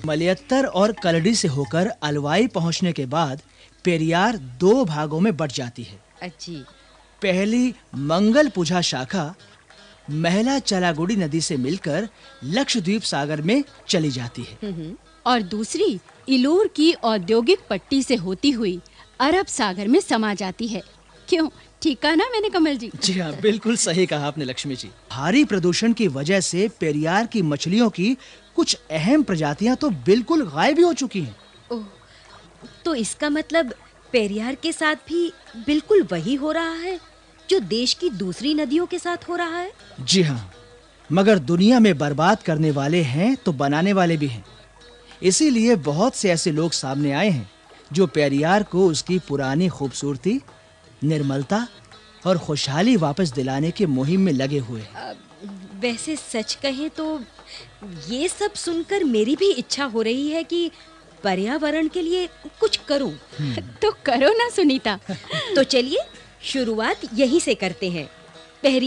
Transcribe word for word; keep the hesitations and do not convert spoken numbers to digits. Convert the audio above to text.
मलयत्तर और कलडी से होकर अलवाई पहुंचने के बाद पेरियार दो भागों में बट जाती है। अच्छी। पहली मंगल पूजा शाखा महिला चलागुड़ी नदी से मिलकर लक्षद्वीप सागर में चली जाती है और दूसरी इलोर की औद्योगिक पट्टी से होती हुई अरब सागर में समा जाती है। क्यों, ठीक कहा ना मैंने कमल जी? जी हाँ, बिल्कुल सही कहा आपने लक्ष्मी जी। भारी प्रदूषण की वजह से पेरियार की मछलियों की कुछ अहम प्रजातियां तो बिल्कुल गायब ही हो चुकी हैं। ओह, तो इसका मतलब पेरियार के साथ भी बिल्कुल वही हो रहा है जो देश की दूसरी नदियों के साथ हो रहा है? जी हाँ, मगर दुनिया में बर्बाद करने वाले हैं तो बनाने वाले भी हैं। इसीलिए बहुत से ऐसे लोग सामने आए हैं जो पेरियार को उसकी पुरानी खूबसूरती, निर्मलता और खुशहाली वापस दिलाने की मुहिम में लगे हुए हैं। वैसे सच कहें तो ये सब सुनकर मेरी भी इच्छा हो रही है कि पर्यावरण के लिए कुछ करूं। तो करो ना सुनीता। तो चलिए शुरुआत यहीं से करते हैं।